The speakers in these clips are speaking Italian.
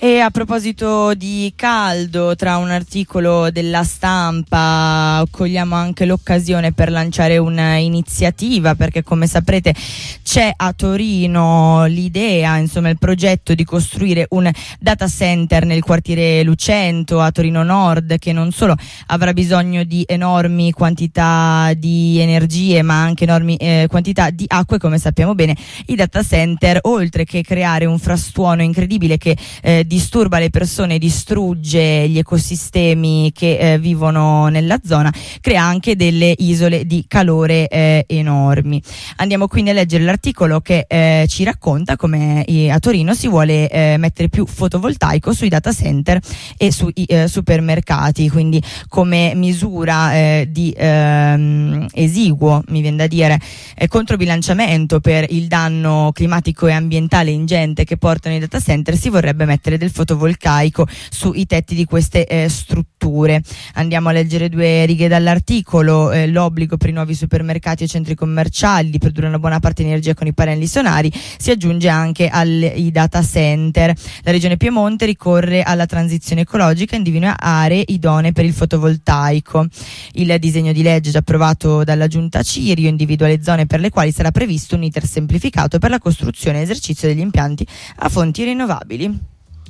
E a proposito di caldo, tra un articolo della Stampa cogliamo anche l'occasione per lanciare un'iniziativa, perché come saprete c'è a Torino l'idea, insomma il progetto di costruire un data center nel quartiere Lucento a Torino Nord, che non solo avrà bisogno di enormi quantità di energie ma anche enormi quantità di acque. Come sappiamo bene, i data center, oltre che creare un frastuono incredibile che disturba le persone, distrugge gli ecosistemi che vivono nella zona, crea anche delle isole di calore enormi. Andiamo quindi a leggere l'articolo che ci racconta come a Torino si vuole mettere più fotovoltaico sui data center e sui supermercati, quindi come misura di esiguo, mi viene da dire, controbilanciamento per il danno climatico e ambientale ingente che portano i data center, si vorrebbe mettere del fotovoltaico sui tetti di queste strutture. Andiamo a leggere due righe dall'articolo. L'obbligo per i nuovi supermercati e centri commerciali di produrre una buona parte di energia con i pannelli solari si aggiunge anche ai data center. La regione Piemonte ricorre alla transizione ecologica e individua aree idonee per il fotovoltaico. Il disegno di legge già approvato dalla Giunta Cirio individua le zone per le quali sarà previsto un iter semplificato per la costruzione e esercizio degli impianti a fonti rinnovabili.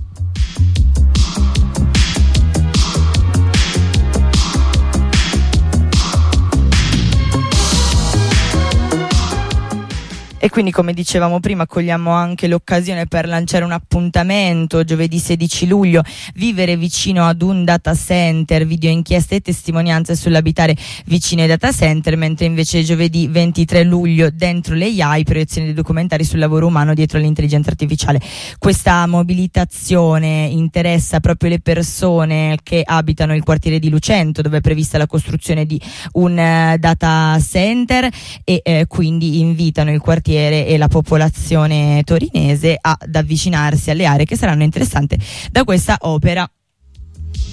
E quindi, come dicevamo prima, cogliamo anche l'occasione per lanciare un appuntamento giovedì 16 luglio, vivere vicino ad un data center, video inchieste e testimonianze sull'abitare vicino ai data center, mentre invece giovedì 23 luglio dentro le AI, proiezione dei documentari sul lavoro umano dietro l'intelligenza artificiale. Questa mobilitazione interessa proprio le persone che abitano il quartiere di Lucento, dove è prevista la costruzione di un data center, e quindi invitano il quartiere e la popolazione torinese ad avvicinarsi alle aree che saranno interessate da questa opera.